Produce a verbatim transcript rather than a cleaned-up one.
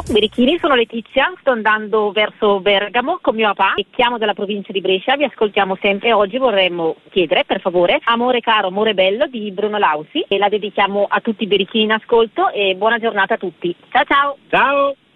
Berichini, sono Letizia, sto andando verso Bergamo con mio papà e chiamo dalla provincia di Brescia, vi ascoltiamo sempre. Oggi vorremmo chiedere, per favore, Amore caro, amore bello di Bruno Lausi e la dedichiamo a tutti i berichini in ascolto e buona giornata a tutti. Ciao ciao! Ciao!